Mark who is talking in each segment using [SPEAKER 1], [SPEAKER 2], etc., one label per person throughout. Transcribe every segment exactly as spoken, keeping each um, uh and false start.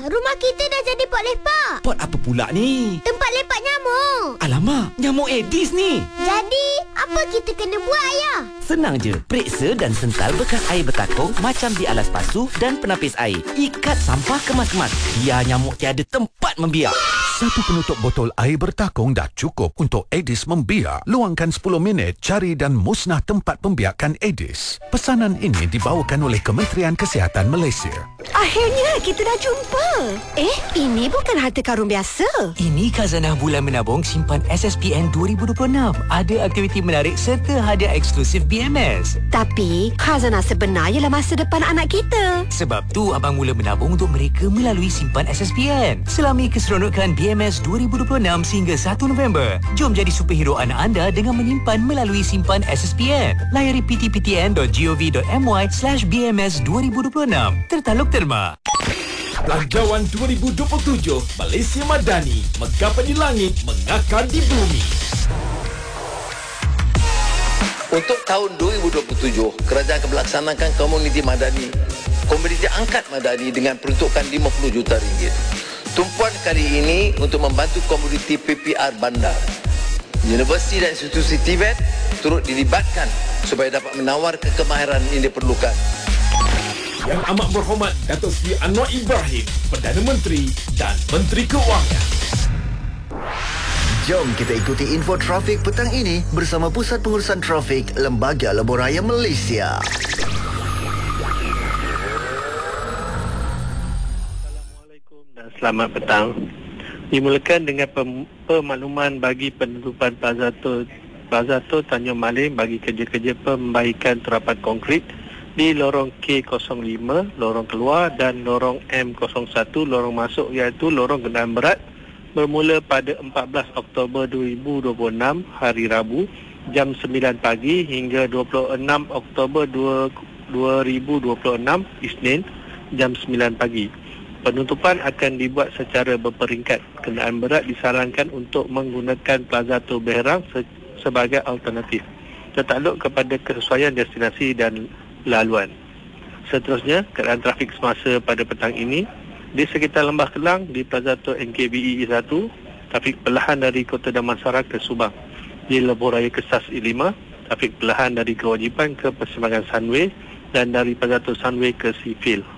[SPEAKER 1] rumah kita dah jadi pot lepak.
[SPEAKER 2] Pot apa pula ni?
[SPEAKER 1] Tempat lepak nyamuk.
[SPEAKER 2] Alamak, nyamuk Aedes ni.
[SPEAKER 1] Jadi, apa kita kena buat, Ayah?
[SPEAKER 2] Senang je. Periksa dan sental bekas air bertakung macam di alas pasu dan penapis air. Ikat sampah kemas-kemas. Biar nyamuk tiada tempat membiak.
[SPEAKER 3] Satu penutup botol air bertakung dah cukup untuk Aedes membiak. Luangkan sepuluh minit, cari dan musnah tempat pembiakan Aedes. Pesanan ini dibawakan oleh Kementerian Kesihatan Malaysia.
[SPEAKER 4] Akhirnya kita dah jumpa. Eh, ini bukan harta karun biasa.
[SPEAKER 5] Ini khazanah bulan menabung simpan S S P N dua ribu dua puluh enam. Ada aktiviti menarik serta hadiah eksklusif B M S.
[SPEAKER 4] Tapi, khazanah sebenar ialah masa depan anak kita.
[SPEAKER 5] Sebab tu abang mula menabung untuk mereka melalui simpan S S P N. Selami keseronokan B M S dua ribu dua puluh enam sehingga satu November. Jom jadi superhero anak anda dengan menyimpan melalui simpan S S P N. Layari p t p t n dot gov dot m y slash b m s dua ribu dua puluh enam. Tertaluk terma.
[SPEAKER 6] Belanjawan dua ribu dua puluh tujuh Malaysia Madani, megapa di langit, mengakar di bumi.
[SPEAKER 7] Untuk tahun dua ribu dua puluh tujuh, kerajaan akan melaksanakan komuniti madani, komuniti angkat madani dengan peruntukan lima puluh juta ringgit. Tumpuan kali ini untuk membantu komuniti P P R bandar. Universiti dan institusi Tibet turut dilibatkan supaya dapat menawarkan kemahiran yang diperlukan.
[SPEAKER 6] Yang amat berhormat Datuk Seri Anwar Ibrahim, Perdana Menteri dan Menteri Keuangan.
[SPEAKER 8] Jom kita ikuti info trafik petang ini bersama Pusat Pengurusan Trafik Lembaga Lebuhraya Malaysia.
[SPEAKER 9] Assalamualaikum dan selamat petang. Dimulakan dengan pem- pemakluman bagi penutupan Plaza Tol Plaza Tol Tanjung Malim bagi kerja-kerja pembaikan terapan konkrit di lorong K kosong lima, lorong keluar dan lorong M kosong satu, lorong masuk iaitu lorong kenderaan berat bermula pada empat belas Oktober dua ribu dua puluh enam hari Rabu jam sembilan pagi hingga dua puluh enam Oktober dua ribu dua puluh enam Isnin jam sembilan pagi. Penutupan akan dibuat secara berperingkat. Kenderaan berat disarankan untuk menggunakan Plaza Tol Berang se- sebagai alternatif. Tertakluk kepada kesesuaian destinasi dan laluan. Seterusnya, keadaan trafik semasa pada petang ini di sekitar Lembah Kelang di Plaza Tol N K B E I satu, trafik perlahan dari Kota Damansara ke Subang. Di Lebuhraya Kesas I lima, trafik perlahan dari Kewajipan ke Persimpangan Sunway dan dari Plaza Tol Sunway ke Seafield.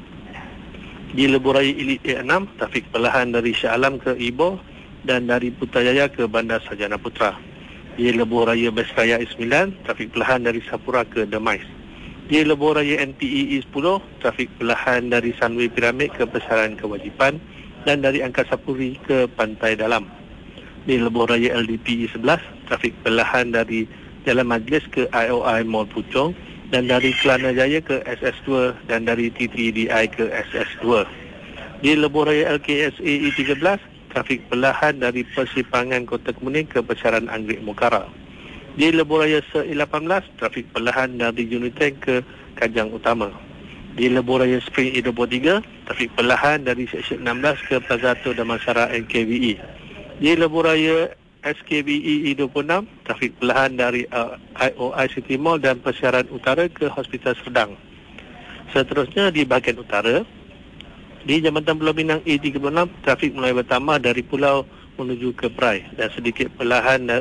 [SPEAKER 9] Di Lebuhraya Elite A enam, trafik perlahan dari Shah Alam ke Ipoh dan dari Putrajaya ke Bandar Sarjana Putra. Di Lebuhraya Besraya I sembilan, trafik perlahan dari Sapura ke Demais. Di Lebuhraya N T E I sepuluh, trafik perlahan dari Sunway Piramid ke Pesaran Kewajipan dan dari Angkasa Puri ke Pantai Dalam. Di Lebuhraya L D P I sebelas, trafik perlahan dari Jalan Majlis ke I O I Mall Puchong dan dari Kelana Jaya ke S S dua dan dari T T D I ke S S dua. Di Lebuhraya L K S A I tiga belas, trafik perlahan dari Persimpangan Kota Kemuning ke Pesaran Anggrek Mokara. Di Lebuhraya S E I lapan belas, trafik perlahan dari Uniteng ke Kajang Utama. Di Lebuhraya Spring I dua puluh tiga, trafik perlahan dari Seksyen enam belas ke Plaza Tol Damansara N K B E. Di Lebuhraya S K B E I dua puluh enam, trafik perlahan dari uh, I O I City Mall dan Persiaran Utara ke Hospital Serdang. Seterusnya di bahagian utara, di Jambatan Pulau Pinang I tiga puluh enam, trafik mulai bertambah dari pulau menuju ke Perai dan sedikit perlahan uh,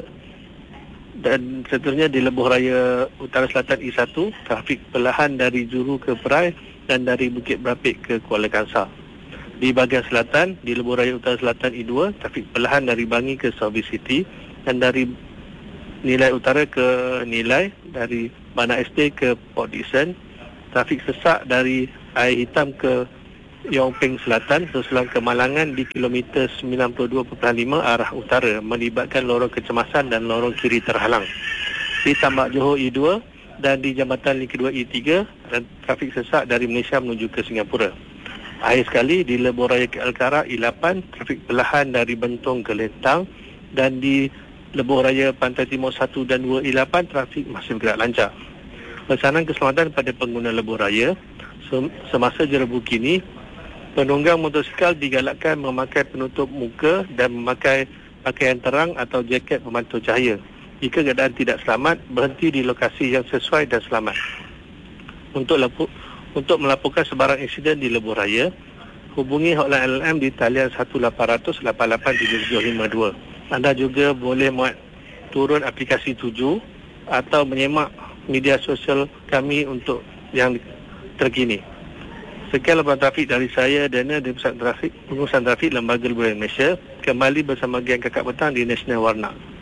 [SPEAKER 9] dan seterusnya di Lebuhraya Utara Selatan I satu, trafik perlahan dari Juru ke Perai dan dari Bukit Berapit ke Kuala Kangsar. Di bahagian selatan, di Lebuhraya Utara Selatan I dua, trafik perlahan dari Bangi ke Southeast City dan dari Nilai Utara ke Nilai, dari Bana Estate ke Port Dickson. Trafik sesak dari Air Hitam ke Yong Peng Selatan, terselang ke Malangan di kilometer sembilan puluh dua perpuluhan lima arah utara, melibatkan lorong kecemasan dan lorong kiri terhalang. Di Tambak Johor I dua dan di Jambatan Link kedua I tiga, dan trafik sesak dari Malaysia menuju ke Singapura. Akhir sekali, di Lebuhraya K L Kara I lapan, trafik perlahan dari Bentong ke Lentang, dan di Lebuhraya Pantai Timur satu dan dua I lapan, trafik masih bergerak lancar. Pesanan keselamatan pada pengguna Lebuhraya semasa jerebuki ini, penunggang motosikal digalakkan memakai penutup muka dan memakai pakaian terang atau jaket pemantau cahaya. Jika keadaan tidak selamat, berhenti di lokasi yang sesuai dan selamat. Untuk lapu, untuk melaporkan sebarang insiden di Lebuhraya, hubungi hotline L L M di talian satu lapan kosong kosong lapan lapan tujuh tujuh lima dua. Anda juga boleh muat turun aplikasi Tuju atau menyemak media sosial kami untuk yang terkini. Sekian laporan trafik dari saya, Daniel dari Pusat Trafik Pengurusan Trafik Lembaga Luaran Malaysia. Kembali bersama geng Kakak Petang di National Warna.